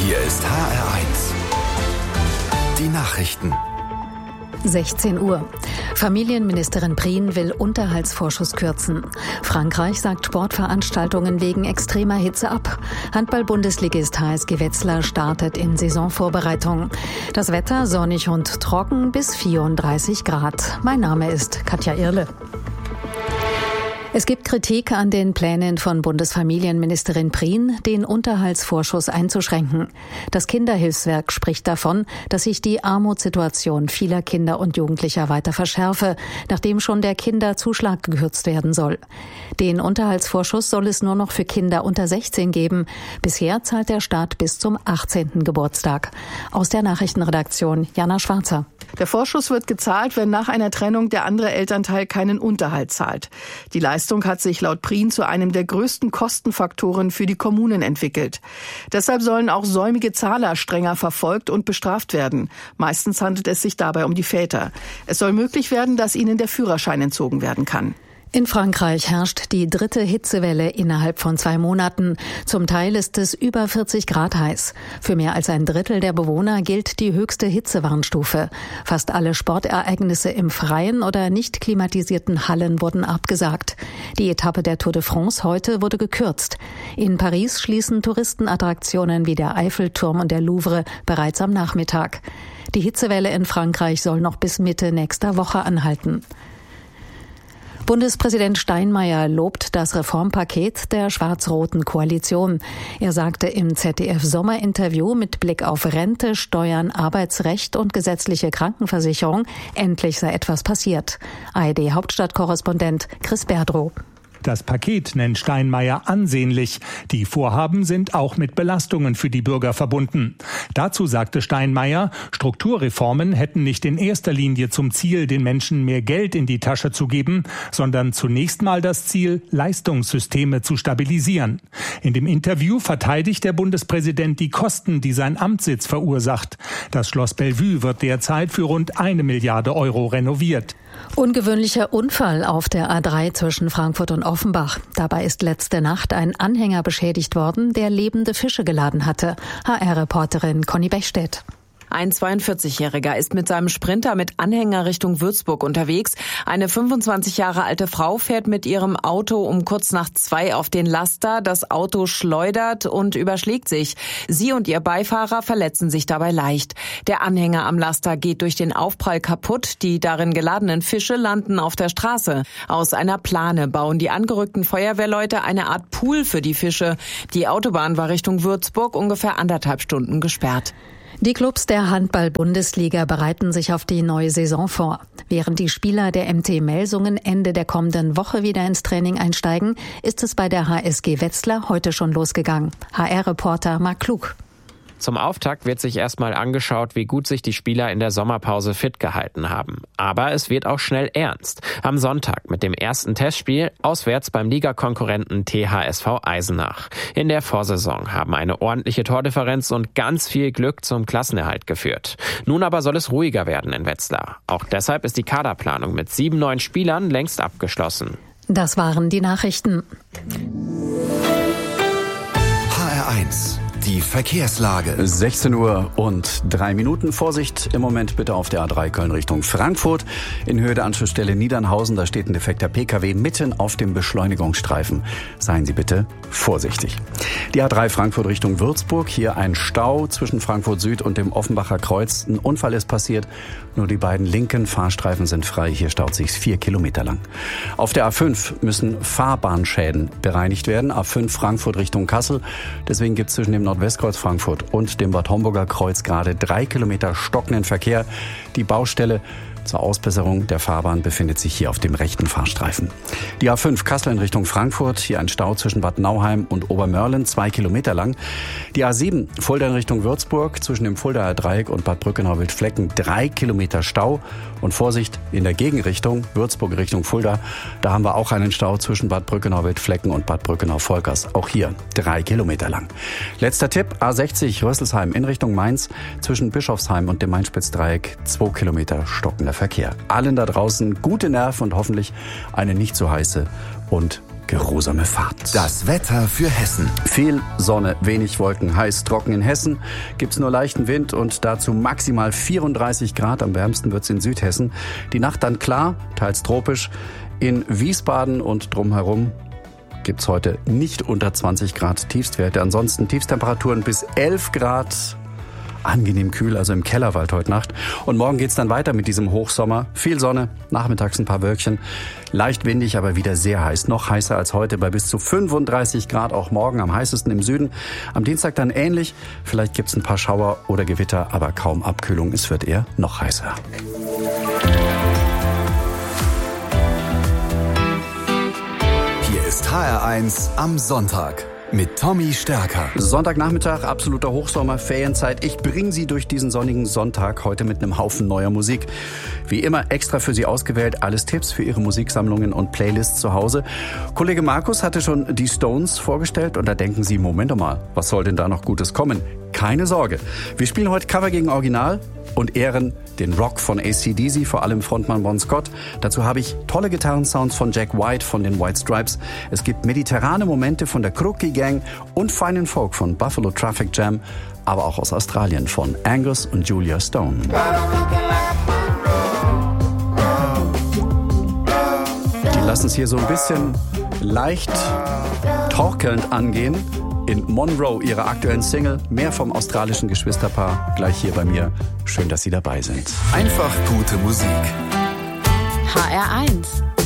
Hier ist HR1. Die Nachrichten. 16 Uhr. Familienministerin Prien will Unterhaltsvorschuss kürzen. Frankreich sagt Sportveranstaltungen wegen extremer Hitze ab. Handball-Bundesligist HSG Wetzlar startet in Saisonvorbereitung. Das Wetter sonnig und trocken bis 34 Grad. Mein Name ist Katja Irle. Es gibt Kritik an den Plänen von Bundesfamilienministerin Prien, den Unterhaltsvorschuss einzuschränken. Das Kinderhilfswerk spricht davon, dass sich die Armutssituation vieler Kinder und Jugendlicher weiter verschärfe, nachdem schon der Kinderzuschlag gekürzt werden soll. Den Unterhaltsvorschuss soll es nur noch für Kinder unter 16 geben. Bisher zahlt der Staat bis zum 18. Geburtstag. Aus der Nachrichtenredaktion Jana Schwarzer. Der Vorschuss wird gezahlt, wenn nach einer Trennung der andere Elternteil keinen Unterhalt zahlt. Die Leistung hat sich laut Prien zu einem der größten Kostenfaktoren für die Kommunen entwickelt. Deshalb sollen auch säumige Zahler strenger verfolgt und bestraft werden. Meistens handelt es sich dabei um die Väter. Es soll möglich werden, dass ihnen der Führerschein entzogen werden kann. In Frankreich herrscht die dritte Hitzewelle innerhalb von 2 Monaten. Zum Teil ist es über 40 Grad heiß. Für mehr als ein Drittel der Bewohner gilt die höchste Hitzewarnstufe. Fast alle Sportereignisse im freien oder nicht klimatisierten Hallen wurden abgesagt. Die Etappe der Tour de France heute wurde gekürzt. In Paris schließen Touristenattraktionen wie der Eiffelturm und der Louvre bereits am Nachmittag. Die Hitzewelle in Frankreich soll noch bis Mitte nächster Woche anhalten. Bundespräsident Steinmeier lobt das Reformpaket der schwarz-roten Koalition. Er sagte im ZDF-Sommerinterview mit Blick auf Rente, Steuern, Arbeitsrecht und gesetzliche Krankenversicherung, endlich sei etwas passiert. ARD-Hauptstadtkorrespondent Chris Berdrow. Das Paket nennt Steinmeier ansehnlich. Die Vorhaben sind auch mit Belastungen für die Bürger verbunden. Dazu sagte Steinmeier, Strukturreformen hätten nicht in erster Linie zum Ziel, den Menschen mehr Geld in die Tasche zu geben, sondern zunächst mal das Ziel, Leistungssysteme zu stabilisieren. In dem Interview verteidigt der Bundespräsident die Kosten, die sein Amtssitz verursacht. Das Schloss Bellevue wird derzeit für rund 1 Milliarde Euro renoviert. Ungewöhnlicher Unfall auf der A3 zwischen Frankfurt und Offenbach. Dabei ist letzte Nacht ein Anhänger beschädigt worden, der lebende Fische geladen hatte. HR-Reporterin Conny Bechstedt. Ein 42-Jähriger ist mit seinem Sprinter mit Anhänger Richtung Würzburg unterwegs. Eine 25 Jahre alte Frau fährt mit ihrem Auto um kurz nach 2 auf den Laster. Das Auto schleudert und überschlägt sich. Sie und ihr Beifahrer verletzen sich dabei leicht. Der Anhänger am Laster geht durch den Aufprall kaputt. Die darin geladenen Fische landen auf der Straße. Aus einer Plane bauen die angerückten Feuerwehrleute eine Art Pool für die Fische. Die Autobahn war Richtung Würzburg ungefähr 1,5 Stunden gesperrt. Die Clubs der Handball-Bundesliga bereiten sich auf die neue Saison vor. Während die Spieler der MT Melsungen Ende der kommenden Woche wieder ins Training einsteigen, ist es bei der HSG Wetzlar heute schon losgegangen. HR-Reporter Marc Klug. Zum Auftakt wird sich erstmal angeschaut, wie gut sich die Spieler in der Sommerpause fit gehalten haben. Aber es wird auch schnell ernst. Am Sonntag mit dem ersten Testspiel auswärts beim Ligakonkurrenten THSV Eisenach. In der Vorsaison haben eine ordentliche Tordifferenz und ganz viel Glück zum Klassenerhalt geführt. Nun aber soll es ruhiger werden in Wetzlar. Auch deshalb ist die Kaderplanung mit 7 neuen Spielern längst abgeschlossen. Das waren die Nachrichten. HR1. Die Verkehrslage. 16 Uhr und 3 Minuten. Vorsicht im Moment bitte auf der A3 Köln Richtung Frankfurt. In Höhe der Anschlussstelle Niedernhausen, da steht ein defekter Pkw mitten auf dem Beschleunigungsstreifen. Seien Sie bitte vorsichtig. Die A3 Frankfurt Richtung Würzburg. Hier ein Stau zwischen Frankfurt Süd und dem Offenbacher Kreuz. Ein Unfall ist passiert. Nur die beiden linken Fahrstreifen sind frei. Hier staut sich's 4 Kilometer lang. Auf der A5 müssen Fahrbahnschäden bereinigt werden. A5 Frankfurt Richtung Kassel. Deswegen gibt es zwischen dem Nordwestkreuz Frankfurt und dem Bad Homburger Kreuz gerade 3 Kilometer stockenden Verkehr. Die Baustelle zur Ausbesserung der Fahrbahn befindet sich hier auf dem rechten Fahrstreifen. Die A5 Kassel in Richtung Frankfurt, hier ein Stau zwischen Bad Nauheim und Obermörlen, 2 Kilometer lang. Die A7 Fulda in Richtung Würzburg, zwischen dem Fuldaer Dreieck und Bad Brückenau-Wildflecken, 3 Kilometer Stau. Und Vorsicht, in der Gegenrichtung, Würzburg Richtung Fulda, da haben wir auch einen Stau zwischen Bad Brückenau-Wildflecken und Bad Brückenau-Volkers. Auch hier 3 Kilometer lang. Letzter Tipp, A60 Rüsselsheim in Richtung Mainz, zwischen Bischofsheim und dem Main-Spitz-Dreieck, 2 Kilometer stockender Verkehr. Allen da draußen gute Nerven und hoffentlich eine nicht so heiße und geruhsame Fahrt. Das Wetter für Hessen. Viel Sonne, wenig Wolken, heiß, trocken in Hessen. Gibt's nur leichten Wind und dazu maximal 34 Grad. Am wärmsten wird's in Südhessen. Die Nacht dann klar, teils tropisch. In Wiesbaden und drumherum gibt's heute nicht unter 20 Grad Tiefstwerte. Ansonsten Tiefstemperaturen bis 11 Grad. Angenehm kühl, also im Kellerwald heute Nacht. Und morgen geht's dann weiter mit diesem Hochsommer. Viel Sonne, nachmittags ein paar Wölkchen. Leicht windig, aber wieder sehr heiß. Noch heißer als heute bei bis zu 35 Grad. Auch morgen am heißesten im Süden. Am Dienstag dann ähnlich. Vielleicht gibt's ein paar Schauer oder Gewitter, aber kaum Abkühlung. Es wird eher noch heißer. Hier ist HR1 am Sonntag mit Tommy Stärker. Sonntagnachmittag, absoluter Hochsommer, Ferienzeit. Ich bringe Sie durch diesen sonnigen Sonntag heute mit einem Haufen neuer Musik. Wie immer extra für Sie ausgewählt, alles Tipps für Ihre Musiksammlungen und Playlists zu Hause. Kollege Markus hatte schon die Stones vorgestellt und da denken Sie, Moment mal, was soll denn da noch Gutes kommen? Keine Sorge, wir spielen heute Cover gegen Original und ehren den Rock von AC/DC, vor allem Frontmann Bon Scott. Dazu habe ich tolle Gitarrensounds von Jack White von den White Stripes. Es gibt mediterrane Momente von der Crookie Gang und feinen Folk von Buffalo Traffic Jam, aber auch aus Australien von Angus und Julia Stone. Die lassen es hier so ein bisschen leicht torkelnd angehen. In Monroe, ihrer aktuellen Single, mehr vom australischen Geschwisterpaar, gleich hier bei mir. Schön, dass Sie dabei sind. Einfach gute Musik. HR1